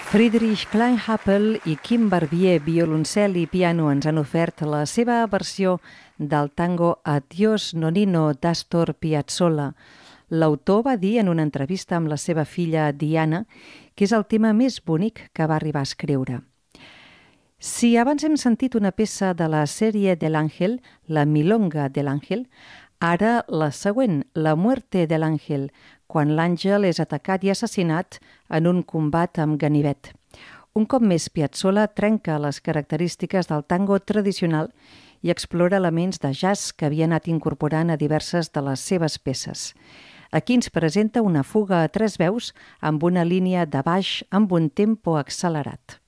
Friedrich Kleinhapel i Kim Barbier, violoncel i piano, ens han ofert la seva versió del tango Adiós Nonino d'Astor Piazzolla. L'autor va dir en una entrevista amb la seva filla Diana que és el tema més bonic que va arribar a escriure. Si abans hem sentit una peça de la sèrie de l'Àngel, la Milonga de l'Àngel, ara la següent, La muerte de l'Àngel, quan l'àngel és atacat i assassinat en un combat amb ganivet. Un cop més, Piazzolla trenca les característiques del tango tradicional i explora elements de jazz que havia anat incorporant a diverses de les seves peces. Aquí ens presenta una fuga a 3 veus amb una línia de baix amb un tempo accelerat.